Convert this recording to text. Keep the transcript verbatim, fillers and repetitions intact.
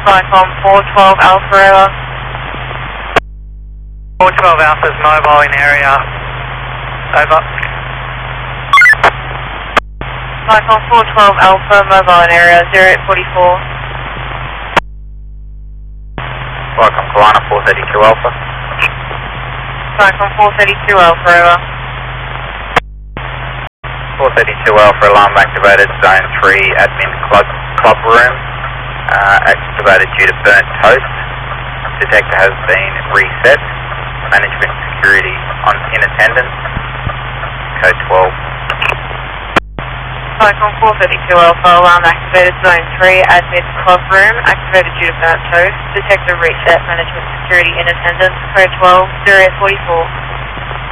Cyclone four twelve Alpha Error. four twelve Alpha's mobile in area. Over. Cyclone four twelve Alpha, mobile in area, zero eight four four. Cyclone Kalana four thirty-two Alpha. Cyclone four thirty-two Alpha Error. four thirty-two Alpha, alarm activated, zone three, admin club, club room. Uh, activated due to burnt toast. Detector has been reset. Management security on in attendance. Code twelve. Cyclone four thirty-two Alpha, alarm activated, zone three, admin club room, activated due to burnt toast. Detector reset, management security in attendance, code twelve, zero eight four four.